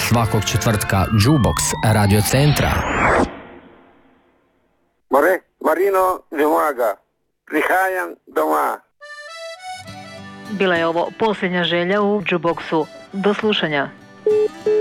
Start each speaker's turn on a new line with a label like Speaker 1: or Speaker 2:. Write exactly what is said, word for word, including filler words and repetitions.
Speaker 1: svakog četvrtka Jukebox Radio Centra.
Speaker 2: More, Marino Zemaga, prihajam doma.
Speaker 3: Bila je ovo posljednja želja u Jukeboxu. Do slušanja.